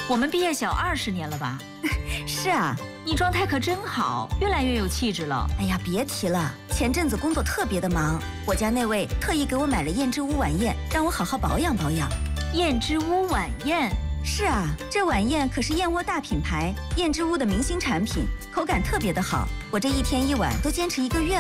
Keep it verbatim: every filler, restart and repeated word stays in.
我们毕业小二十年了吧？ 是啊， 你状态可真好，越来越有气质了。 哎呀，别提了，前阵子工作特别的忙，我家那位特意给我买了燕之屋晚宴，让我好好保养保养。 燕之屋晚宴。 是啊，这晚宴可是燕窝大品牌燕之屋的明星产品，口感特别的好，我这一天一碗都坚持一个月。